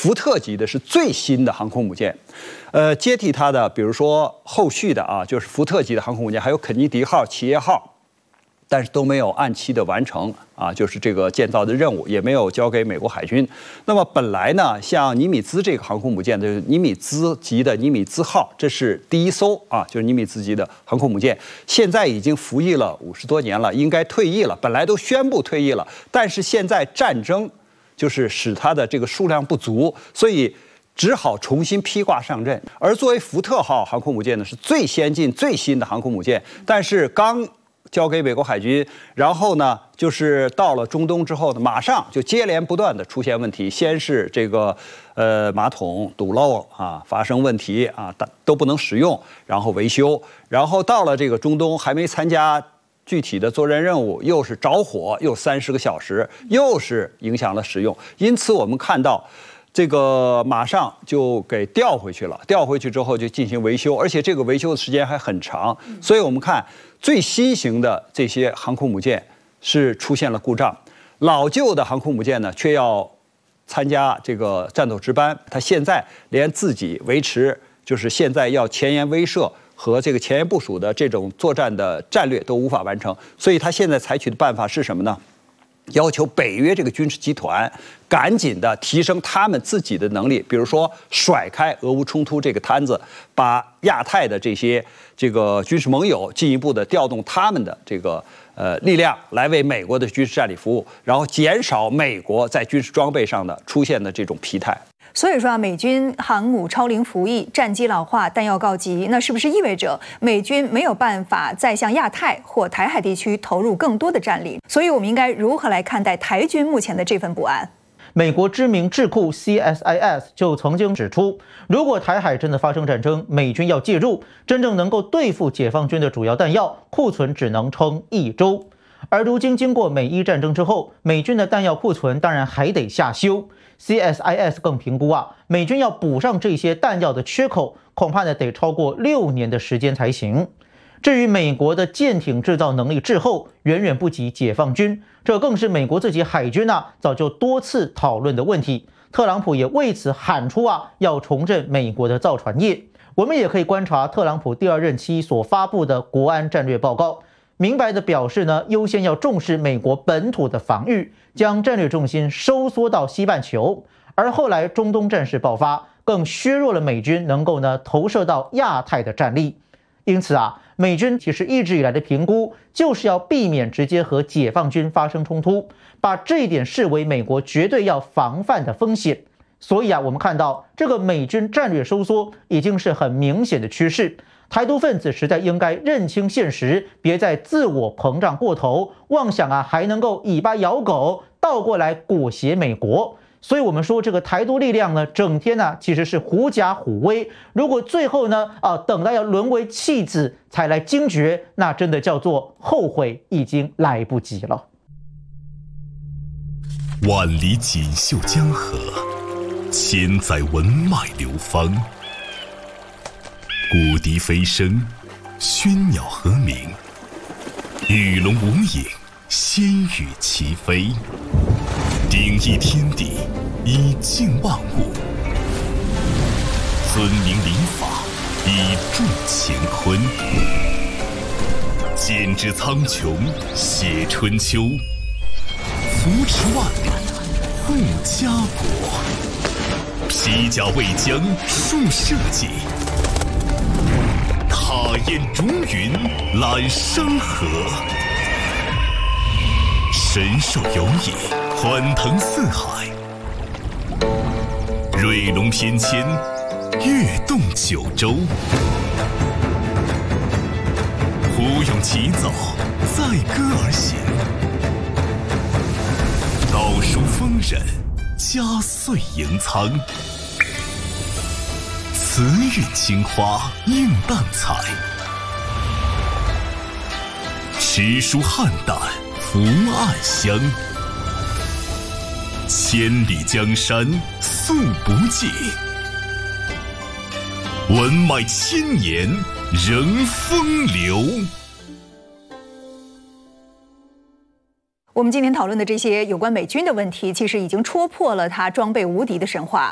福特级的是最新的航空母舰，接替它的，比如说后续的啊，就是福特级的航空母舰，还有肯尼迪号、企业号。但是都没有按期的完成啊，就是这个建造的任务也没有交给美国海军。那么本来呢，像尼米兹这个航空母舰的尼米兹级的尼米兹号，这是第一艘啊，就是尼米兹级的航空母舰，现在已经服役了50多年了，应该退役了，本来都宣布退役了，但是现在战争就是使它的这个数量不足，所以只好重新披挂上阵。而作为福特号航空母舰呢，是最先进、最新的航空母舰，但是刚交给美国海军，然后呢，就是到了中东之后呢，马上就接连不断的出现问题。先是这个马桶堵漏啊，发生问题啊，都不能使用，然后维修，然后到了这个中东还没参加具体的作战任务，又是着火，又30个小时，又是影响了使用。因此我们看到，这个马上就给调回去了，调回去之后就进行维修，而且这个维修的时间还很长。所以我们看最新型的这些航空母舰是出现了故障，老旧的航空母舰呢却要参加这个战斗值班，它现在连自己维持就是现在要前沿威慑和这个前沿部署的这种作战的战略都无法完成，所以它现在采取的办法是什么呢？要求北约这个军事集团赶紧的提升他们自己的能力，比如说甩开俄乌冲突这个摊子，把亚太的这个军事盟友进一步的调动他们的这个力量来为美国的军事战力服务，然后减少美国在军事装备上的出现的这种疲态。 所以说啊，美军航母超龄服役，战机老化，弹药告急，那是不是意味着美军没有办法再向亚太或台海地区投入更多的战力？所以我们应该如何来看待台军目前的这份不安？ 美国知名智库 CSIS 就曾经指出，如果台海真的发生战争，美军要介入，真正能够对付解放军的主要弹药库存只能撑1周。而如今经过美伊战争之后，美军的弹药库存当然还得下修。CSIS 更评估啊，美军要补上这些弹药的缺口，恐怕呢得超过6年的时间才行。至于美国的舰艇制造能力滞后，远远不及解放军，这更是美国自己海军早就多次讨论的问题。特朗普也为此喊出要重振美国的造船业。我们也可以观察特朗普第2任期所发布的国安战略报告，明白的表示呢，优先要重视美国本土的防御，将战略重心收缩到西半球。而后来中东战事爆发，更削弱了美军能够投射到亚太的战力。因此美军其实一直以来的评估就是要避免直接和解放军发生冲突，把这一点视为美国绝对要防范的风险。所以我们看到这个美军战略收缩已经是很明显的趋势。台独分子实在应该认清现实，别再自我膨胀过头，妄想还能够尾巴咬狗，倒过来裹挟美国。所以我们说这个台独力量整天其实是狐假虎威。如果最后等到要沦为弃子才来惊觉，那真的叫做后悔已经来不及了。 万里锦绣江河，千载文脉流芳。古笛飞声，喧鸟和鸣，与龙无影，仙羽齐飞。鼎益天地，以静万物；尊明礼法，以助乾坤。剪纸苍穹，写春秋；扶持万里，护家国。披甲为将，树社稷；踏烟逐云，揽山河。神兽游弋，欢腾四海；瑞龙翩跹，跃动九州。虎勇齐走，载歌而行；道书丰稔，家岁盈仓。慈韵青花映淡彩，诗书汉淡福暗香。千里江山素不尽，文脉千年仍风流。 我们今天讨论的这些有关美军的问题，其实已经戳破了它装备无敌的神话。